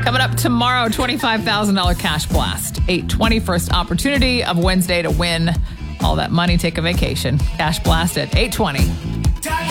Coming up tomorrow, $25,000 cash blast. 8:20, first opportunity of Wednesday to win all that money. Take a vacation. Cash blast at 8:20.